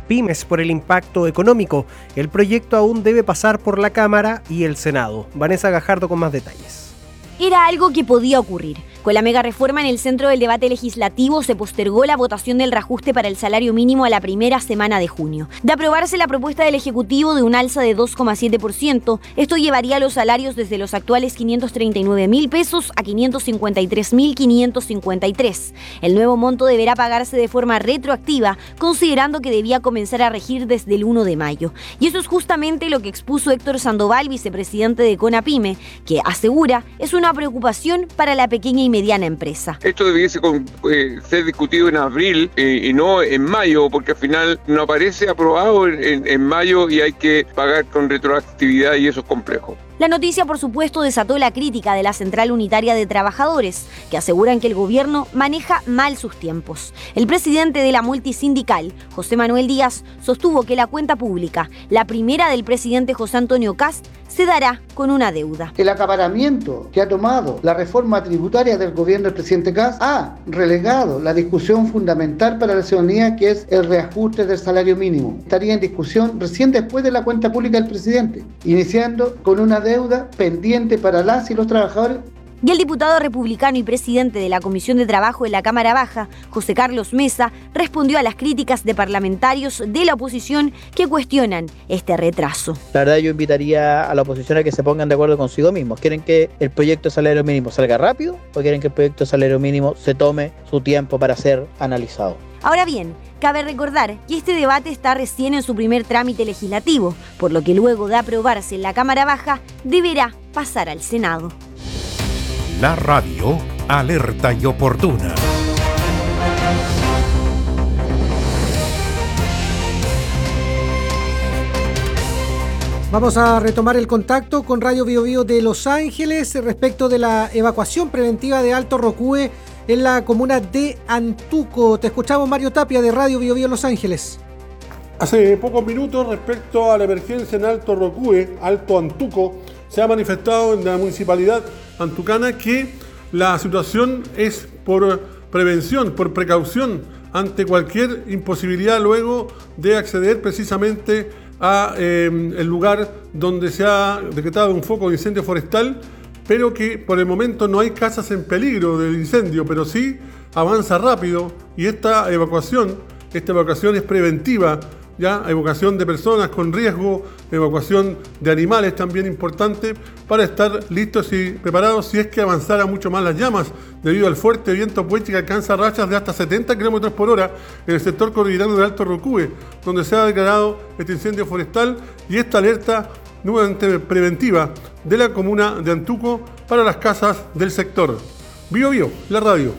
pymes por el impacto económico. El proyecto aún debe pasar por la Cámara y el Senado. Vanessa Gajardo con más detalles. Era algo que podía ocurrir. Con la mega reforma en el centro del debate legislativo se postergó la votación del reajuste para el salario mínimo a la primera semana de junio. De aprobarse la propuesta del Ejecutivo de un alza de 2,7%, esto llevaría los salarios desde los actuales 539.000 pesos a 553.553. El nuevo monto deberá pagarse de forma retroactiva, considerando que debía comenzar a regir desde el 1 de mayo. Y eso es justamente lo que expuso Héctor Sandoval, vicepresidente de CONAPYME, que asegura es una preocupación para la pequeña y mediana empresa. Esto debiese ser discutido en abril y no en mayo, porque al final no aparece aprobado en mayo y hay que pagar con retroactividad y eso es complejo. La noticia, por supuesto, desató la crítica de la Central Unitaria de Trabajadores, que aseguran que el gobierno maneja mal sus tiempos. El presidente de la multisindical, José Manuel Díaz, sostuvo que la cuenta pública, la primera del presidente José Antonio Kast, se dará con una deuda. El acaparamiento que ha tomado la reforma tributaria del gobierno del presidente Kast ha relegado la discusión fundamental para la ciudadanía, que es el reajuste del salario mínimo. Estaría en discusión recién después de la cuenta pública del presidente, iniciando con una deuda pendiente para las y los trabajadores. Y el diputado republicano y presidente de la Comisión de Trabajo en la Cámara Baja, José Carlos Mesa, respondió a las críticas de parlamentarios de la oposición que cuestionan este retraso. La verdad, yo invitaría a la oposición a que se pongan de acuerdo consigo mismos. ¿Quieren que el proyecto de salario mínimo salga rápido o quieren que el proyecto de salario mínimo se tome su tiempo para ser analizado? Ahora bien, cabe recordar que este debate está recién en su primer trámite legislativo, por lo que luego de aprobarse en la Cámara Baja, deberá pasar al Senado. La radio, alerta y oportuna. Vamos a retomar el contacto con Radio Bio Bio de Los Ángeles respecto de la evacuación preventiva de Alto Rocúe en la comuna de Antuco. Te escuchamos, Mario Tapia, de Radio Bio Bio Los Ángeles. Hace pocos minutos, respecto a la emergencia en Alto Rocúe, Alto Antuco, se ha manifestado en la municipalidad antucana que la situación es por prevención, por precaución, ante cualquier imposibilidad luego de acceder precisamente a el lugar donde se ha decretado un foco de incendio forestal, pero que por el momento no hay casas en peligro del incendio, pero sí avanza rápido y esta evacuación es preventiva. Ya, evacuación de personas con riesgo, evacuación de animales también importante para estar listos y preparados si es que avanzara mucho más las llamas debido al fuerte viento puente que alcanza rachas de hasta 70 km por hora en el sector cordillerano de Alto Rocúe, donde se ha declarado este incendio forestal y esta alerta nuevamente preventiva de la comuna de Antuco para las casas del sector. Bio Bio, la radio.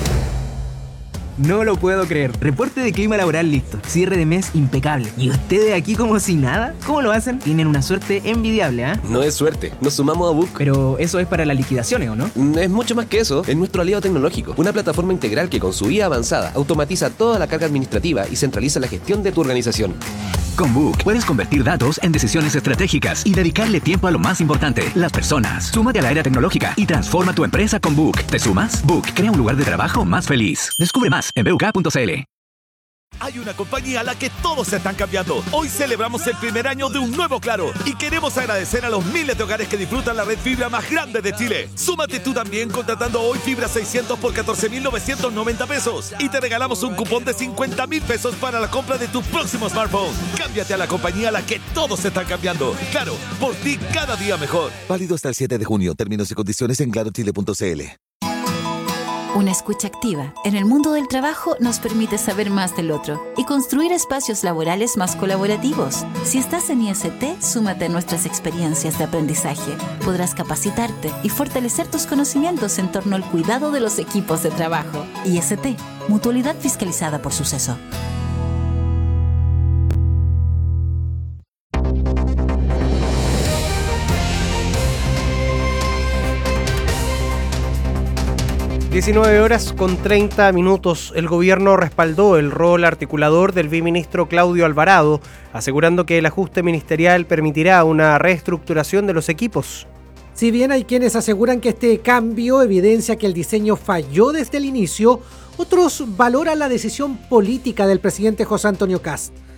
No lo puedo creer. Reporte de clima laboral listo. Cierre de mes impecable. ¿Y ustedes aquí como si nada? ¿Cómo lo hacen? Tienen una suerte envidiable, ¿eh? No es suerte. Nos sumamos a Book. Pero eso es para las liquidaciones, ¿o no? Es mucho más que eso. Es nuestro aliado tecnológico. Una plataforma integral que con su IA avanzada automatiza toda la carga administrativa y centraliza la gestión de tu organización. Con Book puedes convertir datos en decisiones estratégicas y dedicarle tiempo a lo más importante, las personas. Súmate a la era tecnológica y transforma tu empresa con Book. ¿Te sumas? Book crea un lugar de trabajo más feliz. Descubre más en buk.cl. Hay una compañía a la que todos se están cambiando. Hoy celebramos el primer año de un nuevo Claro y queremos agradecer a los miles de hogares que disfrutan la red fibra más grande de Chile. Súmate tú también contratando hoy fibra 600 por 14.990 pesos y te regalamos un cupón de 50.000 pesos para la compra de tu próximo smartphone. Cámbiate a la compañía a la que todos se están cambiando. Claro, por ti cada día mejor. Válido hasta el 7 de junio. Términos y condiciones en clarochile.cl. Una escucha activa en el mundo del trabajo nos permite saber más del otro y construir espacios laborales más colaborativos. Si estás en IST, súmate a nuestras experiencias de aprendizaje. Podrás capacitarte y fortalecer tus conocimientos en torno al cuidado de los equipos de trabajo. IST, Mutualidad Fiscalizada por Suceso. (19:30). El gobierno respaldó el rol articulador del viceministro Claudio Alvarado, asegurando que el ajuste ministerial permitirá una reestructuración de los equipos. Si bien hay quienes aseguran que este cambio evidencia que el diseño falló desde el inicio, otros valoran la decisión política del presidente José Antonio Kast.